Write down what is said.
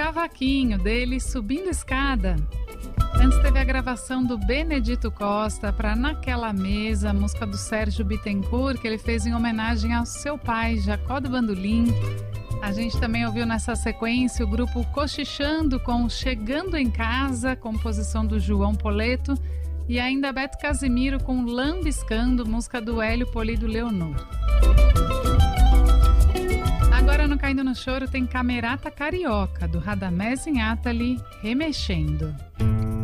Cavaquinho, dele Subindo Escada. Antes teve a gravação do Benedito Costa para Naquela Mesa, a música do Sérgio Bittencourt, que ele fez em homenagem ao seu pai, Jacó do Bandolim. A gente também ouviu nessa sequência o grupo Cochichando com Chegando em Casa, composição do João Poleto, e ainda Beto Casimiro com Lambiscando, música do Hélio Polido Leonor. Agora no Caindo no Choro tem Camerata Carioca, do Radamés Inátali, Remexendo.